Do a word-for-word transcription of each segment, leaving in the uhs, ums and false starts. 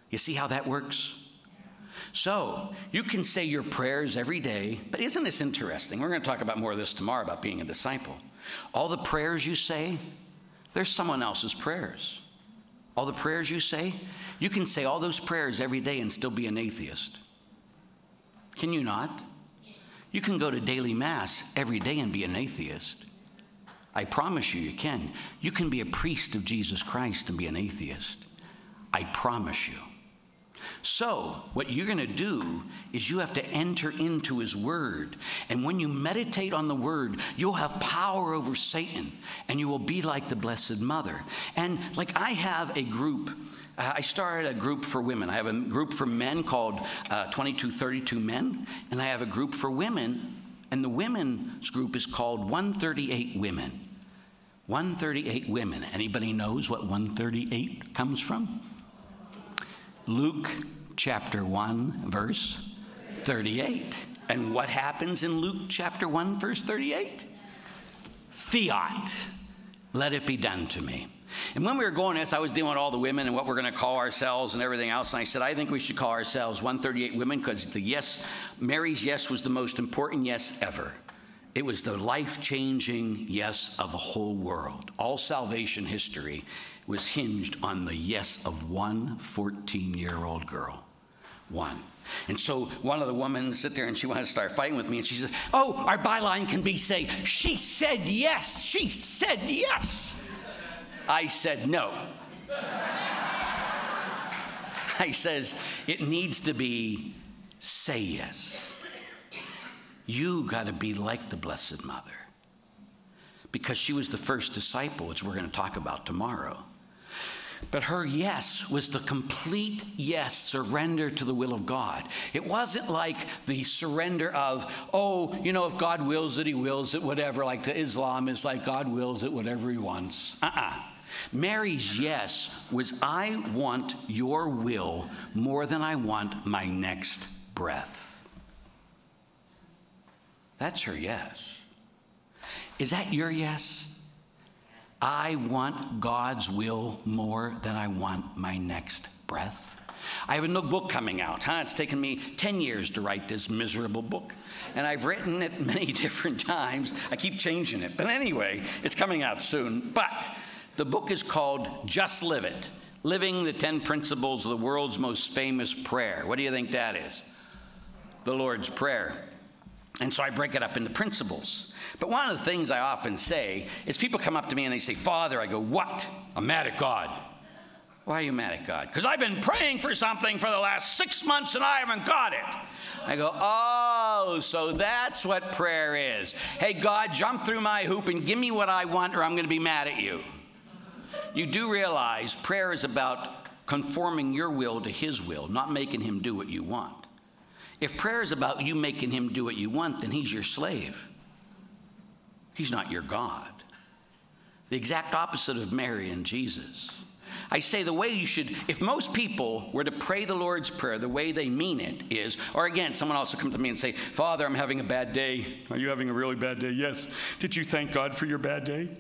You see how that works? So you can say your prayers every day, but isn't this interesting? We're going to talk about more of this tomorrow about being a disciple. All the prayers you say, they're someone else's prayers. All the prayers you say, you can say all those prayers every day and still be an atheist. Can you not? You can go to daily mass every day and be an atheist. I promise you, you can. You can be a priest of Jesus Christ and be an atheist. I promise you. So what you're going to do is you have to enter into his word. And when you meditate on the word, you'll have power over Satan, and you will be like the Blessed Mother. And like I have a group, uh, I started a group for women. I have a group for men called uh, twenty-two thirty-two Men, and I have a group for women, and the women's group is called one thirty-eight Women. one thirty-eight Women. Anybody knows what one thirty-eight comes from? Luke chapter one, verse thirty-eight. And what happens in Luke chapter one, verse thirty-eight? Fiat, let it be done to me. And when we were going this, I was dealing with all the women and what we're going to call ourselves and everything else. And I said, I think we should call ourselves one thirty-eight Women because the yes, Mary's yes was the most important yes ever. It was the life-changing yes of the whole world. All salvation history was hinged on the yes of one fourteen-year-old girl. One. And so one of the women sit there and she wanted to start fighting with me, and she says, oh, our byline can be say, she said yes, she said yes. I said no. I says, it needs to be say yes. You got to be like the Blessed Mother, because she was the first disciple, which we're going to talk about tomorrow. But her yes was the complete yes, surrender to the will of God. It wasn't like the surrender of, oh, you know, if God wills it, he wills it, whatever. Like the Islam is like God wills it, whatever he wants. Uh-uh. Mary's yes was, I want your will more than I want my next breath. That's her yes. Is that your yes? I want God's will more than I want my next breath. I have a new book coming out. Huh? It's taken me ten years to write this miserable book. And I've written it many different times. I keep changing it. But anyway, it's coming out soon. But the book is called Just Live It. Living the ten Principles of the World's Most Famous Prayer. What do you think that is? The Lord's Prayer. And so I break it up into principles. But one of the things I often say is people come up to me and they say, Father, I go, what? I'm mad at God. Why are you mad at God? Because I've been praying for something for the last six months and I haven't got it. I go, oh, so that's what prayer is. Hey, God, jump through my hoop and give me what I want or I'm going to be mad at you. You do realize prayer is about conforming your will to his will, not making him do what you want. If prayer is about you making him do what you want, then he's your slave. He's not your God. The exact opposite of Mary and Jesus. I say the way you should, if most people were to pray the Lord's Prayer, the way they mean it is, or again, someone else will come to me and say, Father, I'm having a bad day. Are you having a really bad day? Yes. Did you thank God for your bad day?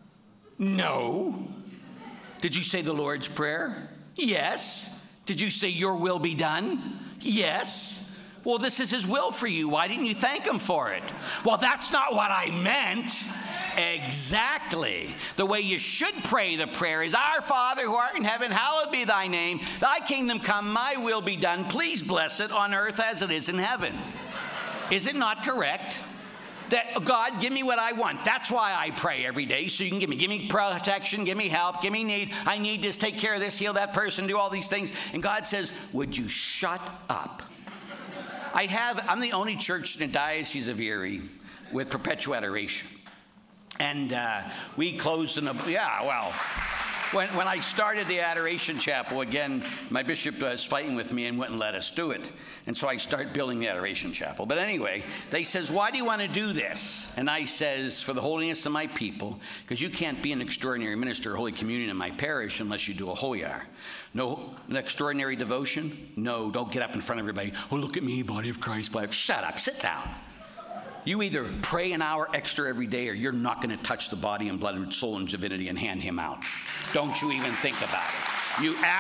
No. Did you say the Lord's Prayer? Yes. Did you say your will be done? Yes. Well, this is his will for you. Why didn't you thank him for it? Well, that's not what I meant. Exactly. The way you should pray the prayer is, Our Father who art in heaven, hallowed be thy name. Thy kingdom come, my will be done. Please bless it on earth as it is in heaven. Is it not correct? That, God, give me what I want. That's why I pray every day, so you can give me. Give me protection, give me help, give me need. I need this, take care of this, heal that person, do all these things. And God says, would you shut up? I have, I'm the only church in the Diocese of Erie with perpetual adoration. And uh, we closed in a, yeah, well, when, when I started the Adoration Chapel, again, my bishop was fighting with me and wouldn't let us do it. And so I started building the Adoration Chapel. But anyway, they says, why do you want to do this? And I says, for the holiness of my people, because you can't be an extraordinary minister of Holy Communion in my parish unless you do a hoyar. No, an extraordinary devotion? No, don't get up in front of everybody. Oh, look at me, body of Christ. Body of... Shut up, sit down. You either pray an hour extra every day or you're not going to touch the body and blood and soul and divinity and hand him out. Don't you even think about it. You